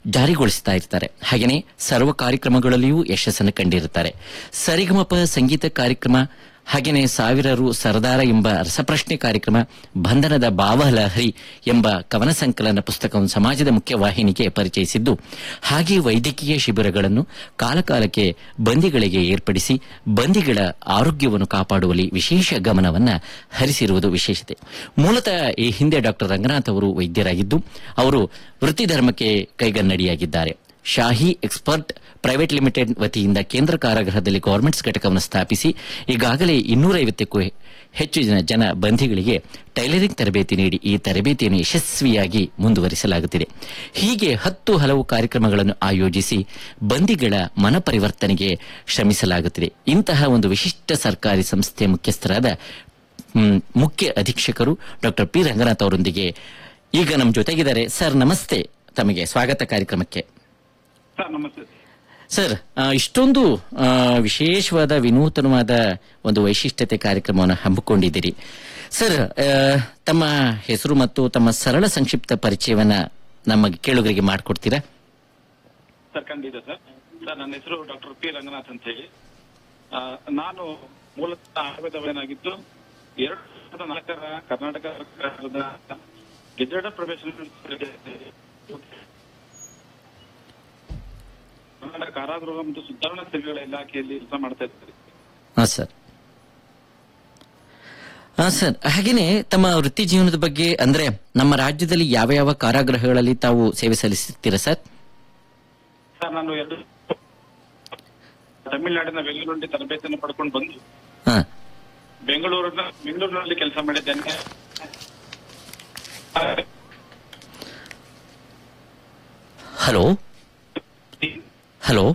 ಜಾರಿಗೊಳಿಸ್ತಾ ಇರ್ತಾರೆ. ಹಾಗೆಯೇ ಸರ್ವ ಕಾರ್ಯಕ್ರಮಗಳಲ್ಲಿಯೂ ಯಶಸ್ಸನ್ನು ಕಂಡಿರುತ್ತಾರೆ. ಸರಿಗಮಪ ಸಂಗೀತ ಕಾರ್ಯಕ್ರಮ, ಹಾಗೆಯೇ ಸಾವಿರಾರು ಸರದಾರ ಎಂಬ ರಸಪ್ರಶ್ನೆ ಕಾರ್ಯಕ್ರಮ, ಬಂಧನದ ಭಾವಲಹರಿ ಎಂಬ ಕವನ ಸಂಕಲನ ಪುಸ್ತಕವನ್ನು ಸಮಾಜದ ಮುಖ್ಯ ವಾಹಿನಿಗೆ ಪರಿಚಯಿಸಿದ್ದು, ಹಾಗೆ ವೈದ್ಯಕೀಯ ಶಿಬಿರಗಳನ್ನು ಕಾಲಕಾಲಕ್ಕೆ ಬಂದಿಗಳಿಗೆ ಏರ್ಪಡಿಸಿ ಬಂದಿಗಳ ಆರೋಗ್ಯವನ್ನು ಕಾಪಾಡುವಲ್ಲಿ ವಿಶೇಷ ಗಮನವನ್ನು ಹರಿಸಿರುವುದು ವಿಶೇಷತೆ. ಮೂಲತಃ ಈ ಹಿಂದೆ ಡಾಕ್ಟರ್ ರಂಗನಾಥ್ ಅವರು ವೈದ್ಯರಾಗಿದ್ದು, ಅವರು ವೃತ್ತಿ ಧರ್ಮಕ್ಕೆ ಕೈಗನ್ನಡಿಯಾಗಿದ್ದಾರೆ. ಶಾಹಿ ಎಕ್ಸ್ಪರ್ಟ್ ಪ್ರೈವೇಟ್ ಲಿಮಿಟೆಡ್ ವತಿಯಿಂದ ಕೇಂದ್ರ ಕಾರಾಗೃಹದಲ್ಲಿ ಗವರ್ಮೆಂಟ್ಸ್ ಘಟಕವನ್ನು ಸ್ಥಾಪಿಸಿ ಈಗಾಗಲೇ 250ಕ್ಕೂ ಹೆಚ್ಚು ಜನ ಬಂಧಿಗಳಿಗೆ ಟೈಲರಿಂಗ್ ತರಬೇತಿ ನೀಡಿ ಈ ತರಬೇತಿಯನ್ನು ಯಶಸ್ವಿಯಾಗಿ ಮುಂದುವರಿಸಲಾಗುತ್ತಿದೆ. ಹೀಗೆ ಹಲವು ಕಾರ್ಯಕ್ರಮಗಳನ್ನು ಆಯೋಜಿಸಿ ಬಂದಿಗಳ ಮನಪರಿವರ್ತನೆಗೆ ಶ್ರಮಿಸಲಾಗುತ್ತಿದೆ. ಇಂತಹ ಒಂದು ವಿಶಿಷ್ಟ ಸರ್ಕಾರಿ ಸಂಸ್ಥೆ ಮುಖ್ಯಸ್ಥರಾದ ಮುಖ್ಯ ಅಧೀಕ್ಷಕರು ಡಾಕ್ಟರ್ ಪಿ ರಂಗನಾಥ್ ಅವರೊಂದಿಗೆ ಈಗ ನಮ್ಮ ಜೊತೆಗಿದ್ದಾರೆ. ಸರ್ ನಮಸ್ತೆ, ತಮಗೆ ಸ್ವಾಗತ ಕಾರ್ಯಕ್ರಮಕ್ಕೆ. ಸರ್, ಇಷ್ಟೊಂದು ವಿಶೇಷವಾದ ವಿನೂತನವಾದ ಒಂದು ವೈಶಿಷ್ಟ್ಯತೆ ಕಾರ್ಯಕ್ರಮವನ್ನು ಹಮ್ಮಿಕೊಂಡಿದ್ದೀರಿ. ಸರ್, ತಮ್ಮ ಹೆಸರು ಮತ್ತು ತಮ್ಮ ಸರಳ ಸಂಕ್ಷಿಪ್ತ ಪರಿಚಯವನ್ನ ನಮ್ಮ ಕೇಳುಗರಿಗೆ ಮಾಡಿಕೊಡ್ತೀರಾ? ಸರ್, ಖಂಡಿತ ಸರ್. ನನ್ನ ಹೆಸರು ಡಾಕ್ಟರ್ ಪಿ ರಂಗನಾಥ್ ಅಂತ ಹೇಳಿ. ನಾನು ಮೂಲತಃ ಆಯುರ್ವೇದವನ್ನಾಗಿದ್ದು 2004 ಕರ್ನಾಟಕ ಸರ್ಕಾರದ ಗೆಜೆಟೆಡ್ ಪ್ರೊಫೆಷನಲ್ ಕರ್ನಾಟಕ ಕಾರಾಗೃಹ ಮತ್ತು ಸುಧಾರಣಾ ಸೇವೆಗಳ ಇಲಾಖೆಯಲ್ಲಿ ಕೆಲಸ ಮಾಡ್ತಾ ಇದ್ದಾರೆ. ಸರ್, ಹಾಗೇನೆ ತಮ್ಮ ವೃತ್ತಿ ಜೀವನದ ಬಗ್ಗೆ ಅಂದ್ರೆ ನಮ್ಮ ರಾಜ್ಯದಲ್ಲಿ ಯಾವ ಯಾವ ಕಾರಾಗೃಹಗಳಲ್ಲಿ ತಾವು ಸೇವೆ ಸಲ್ಲಿಸುತ್ತೀರಾ ಸರ್? ಸರ್, ನಾನು ತಮಿಳುನಾಡಿನ ಬೆಂಗಳೂರಿನಲ್ಲಿ ತರಬೇತಿಯನ್ನು ಪಡ್ಕೊಂಡು ಬಂದು ಬೆಂಗಳೂರಿನಲ್ಲಿ ಕೆಲಸ ಮಾಡಿದ್ದೇನೆ. ಹಲೋ ಹಲೋ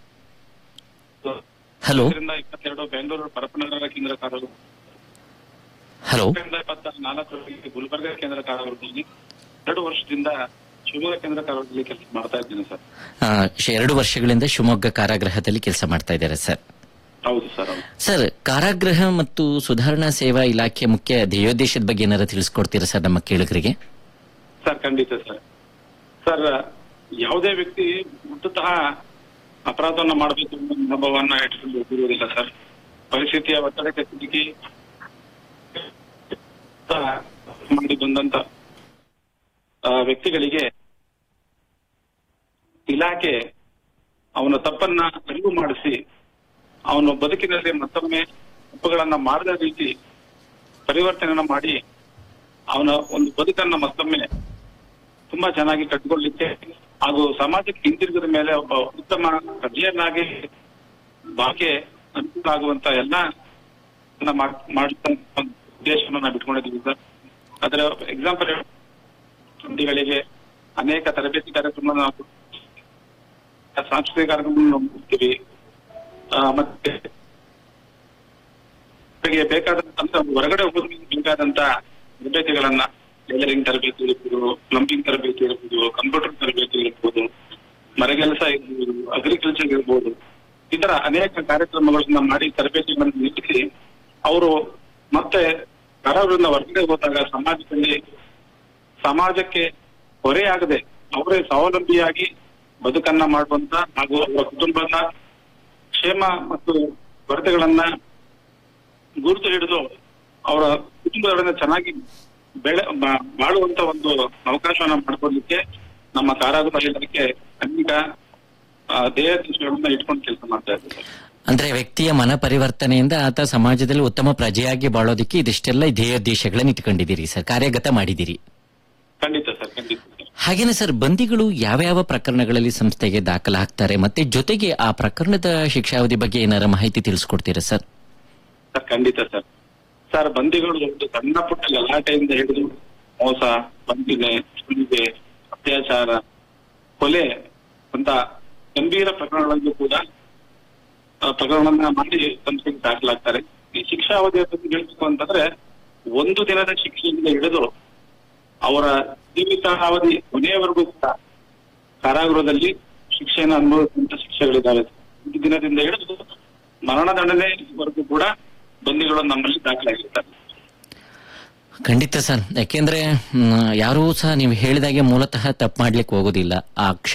ಹಲೋ 22 ಬೆಂಗಳೂರು ಪರಪ್ಪನಗರ ಕೇಂದ್ರ ಕಾರಾಗೃಹ, ಹಲೋ 24 ಗುಲ್ಬರ್ಗ ಕೇಂದ್ರ ಕಾರಾಗೃಹದಲ್ಲಿ 2 ವರ್ಷದಿಂದ ಶಿವಮೊಗ್ಗ ಕೇಂದ್ರ ಕಾರಾಗೃಹದಲ್ಲಿ ಕೆಲಸ ಮಾಡ್ತಾ ಇದ್ದೀನಿ ಸರ್. 2 ವರ್ಷಗಳಿಂದ ಶಿವಮೊಗ್ಗ ಕಾರಾಗೃಹದಲ್ಲಿ ಕೆಲಸ ಮಾಡ್ತಾ ಇದ್ದಾರೆ ಸರ್? ಹೌದು ಸರ್. ಸರ್, ಕಾರಾಗೃಹ ಮತ್ತು ಸುಧಾರಣಾ ಸೇವಾ ಇಲಾಖೆ ಮುಖ್ಯ ಧ್ಯೇಯೋದ್ದೇಶದ ಬಗ್ಗೆ ಏನಾರ ತಿಳಿಸ್ಕೊಡ್ತೀರಾ ಸರ್ ನಮ್ಮ ಕೇಳುಗರಿಗೆ? ಸರ್, ಖಂಡಿತ ಸರ್. ಸರ್, ಯಾವುದೇ ವ್ಯಕ್ತಿ ಹುಟ್ಟುತ್ತಾ ಅಪರಾಧವನ್ನ ಮಾಡಬೇಕು ಅನ್ನೋ ಅನುಭವವನ್ನ ಇಟ್ಕೊಂಡು ಹೋಗಿರುವುದಿಲ್ಲ ಸರ್. ಪರಿಸ್ಥಿತಿಯ ಒತ್ತಡಕ್ಕೆ ಸಿಲುಕಿ ಮಾಡಿ ಬಂದಂತ ವ್ಯಕ್ತಿಗಳಿಗೆ ಇಲಾಖೆ ಅವನ ತಪ್ಪನ್ನ ಅರಿವು ಮಾಡಿಸಿ ಅವನು ಬದುಕಿನಲ್ಲಿ ಮತ್ತೊಮ್ಮೆ ತಪ್ಪುಗಳನ್ನ ಮಾಡದ ರೀತಿ ಪರಿವರ್ತನೆಯನ್ನ ಮಾಡಿ ಅವನ ಒಂದು ಬದುಕನ್ನ ಮತ್ತೊಮ್ಮೆ ತುಂಬಾ ಚೆನ್ನಾಗಿ ಕಟ್ಟಿಕೊಳ್ಳಲಿಕ್ಕೆ ಹಾಗೂ ಸಮಾಜಕ್ಕೆ ಹಿಂತಿರುಗಿದ ಮೇಲೆ ಒಬ್ಬ ಉತ್ತಮ ಪ್ರಜೆಯನ್ನಾಗಿ ಬಾಕೆ ಅನುಕೂಲ ಆಗುವಂತ ಎಲ್ಲ ಉದ್ದೇಶವನ್ನು ನಾವು ಇಟ್ಕೊಂಡಿದ್ದೀವಿ ಸರ್. ಅದರ ಎಕ್ಸಾಂಪಲ್ ಗಳಿಗೆ ಅನೇಕ ತರಬೇತಿ ಕಾರ್ಯಕ್ರಮ, ಸಾಂಸ್ಕೃತಿಕ ಕಾರ್ಯಕ್ರಮ ನೋಡ್ತೀವಿ. ಮತ್ತೆ ಬೇಕಾದಂತ ಹೊರಗಡೆ ಹೋಗೋದಕ್ಕೆ ಬೇಕಾದಂತ ತರಬೇತಿಗಳನ್ನ, ಟೈಲರಿಂಗ್ ತರಬೇತಿ ಇರ್ಬೋದು, ಪ್ಲಂಬಿಂಗ್ ತರಬೇತಿ ಇರ್ಬೋದು, ಕಂಪ್ಯೂಟರ್ ತರಬೇತಿ ಇರ್ಬೋದು, ಮರಗೆಲಸ ಇರ್ಬೋದು, ಅಗ್ರಿಕಲ್ಚರ್ ಇರ್ಬೋದು, ಈ ತರ ಅನೇಕ ಕಾರ್ಯಕ್ರಮಗಳನ್ನ ಮಾಡಿ ತರಬೇತಿಗಳನ್ನು ನೀಡಿಸಿ ಅವರು ಮತ್ತೆ ಕಾರಾಗೃಹದಿಂದ ಹೊರಗಡೆ ಹೋದಾಗ ಸಮಾಜಕ್ಕೆ ಹೊರೆಯಾಗದೆ ಅವರೇ ಸ್ವಾವಲಂಬಿಯಾಗಿ ಬದುಕನ್ನ ಮಾಡುವಂತ ಹಾಗೂ ಅವರ ಕುಟುಂಬದ ಕ್ಷೇಮ ಮತ್ತು ಕೊರತೆಗಳನ್ನ ಗುರುತು ಹಿಡಿದು ಅವರ ಕುಟುಂಬದೊಡನೆ ಚೆನ್ನಾಗಿ ಬಾಳುವಂತ ಒಂದು ಅವಕಾಶವನ್ನ ಮಾಡ್ಕೊಡ್ಲಿಕ್ಕೆ ನಮ್ಮ ಕಾರಾಗೃಹ ಇಲಾಖೆ ಅನೇಕ ಧ್ಯೇಯೋದ್ದೇಶಗಳನ್ನ ಇಟ್ಕೊಂಡು ಕೆಲಸ ಮಾಡ್ತಾ ಇದ್ದಾರೆ. ಅಂದ್ರೆ ವ್ಯಕ್ತಿಯ ಮನ ಪರಿವರ್ತನೆಯಿಂದ ಆತ ಸಮಾಜದಲ್ಲಿ ಉತ್ತಮ ಪ್ರಜೆಯಾಗಿ ಬಾಳೋದಕ್ಕೆ ಇದಿಷ್ಟೆಲ್ಲ ಧ್ಯೇಯೋದ್ದೇಶಗಳನ್ನ ಇಟ್ಕೊಂಡಿದ್ದೀರಿ ಸರ್, ಕಾರ್ಯಗತ ಮಾಡಿದ್ದೀರಿ? ಖಂಡಿತ ಸರ್, ಖಂಡಿತ. ಹಾಗೇನೆ ಸರ್, ಬಂದಿಗಳು ಯಾವ ಪ್ರಕರಣಗಳಲ್ಲಿ ಸಂಸ್ಥೆಗೆ ದಾಖಲಾಗ್ತಾರೆ ಮತ್ತೆ ಜೊತೆಗೆ ಆ ಪ್ರಕರಣದ ಶಿಕ್ಷಾವಧಿ ಬಗ್ಗೆ ಏನಾರ ಮಾಹಿತಿ ತಿಳಿಸ್ಕೊಡ್ತೀರಾ ಸರ್? ಸರ್, ಖಂಡಿತ ಸರ್. ಸರ್, ಬಂದಿಗಳು ಒಂದು ಸಣ್ಣ ಪುಟ್ಟ ಗಲಾಟೆಯಿಂದ ಹಿಡಿದು ಮೋಸ, ವಂಚನೆ, ಸುಲಿಗೆ, ಅತ್ಯಾಚಾರ, ಕೊಲೆ ಅಂತ ಗಂಭೀರ ಪ್ರಕರಣಗಳಲ್ಲೂ ಕೂಡ ಪ್ರಕರಣವನ್ನ ಮಾಡಿ ಸಂಸ್ಥೆಗೆ ದಾಖಲಾಗ್ತಾರೆ. ಈ ಶಿಕ್ಷಾವಧಿಯ ಬಗ್ಗೆ ಹೇಳಬೇಕು ಅಂತಂದ್ರೆ 1 ದಿನದ ಶಿಕ್ಷೆಯಿಂದ ಹಿಡಿದು ಅವರ ಜೀವಿತಾವಧಿ ಕೊನೆಯವರೆಗೂ ಕೂಡ ಕಾರಾಗೃಹದಲ್ಲಿ ಶಿಕ್ಷೆಯನ್ನು ಅನುಭವಿಸುವಂತ ಶಿಕ್ಷೆಗಳಿದ್ದಾವೆ. 1 ದಿನದಿಂದ ಹಿಡಿದು ಮರಣದಂಡನೆವರೆಗೂ ಕೂಡ ಬಂದಿಗಳು ನಮ್ಮಲ್ಲಿ ದಾಖಲಾಗಿರ್ತಾರೆ. ಖಂಡಿತ ಸರ್, ಯಾಕೆಂದ್ರೆ ಯಾರೂ ಸಹ ನೀವು ಹೇಳಿದಾಗೆ ಮೂಲತಃ ತಪ್ಪು ಮಾಡ್ಲಿಕ್ಕೆ ಹೋಗೋದಿಲ್ಲ. ಆ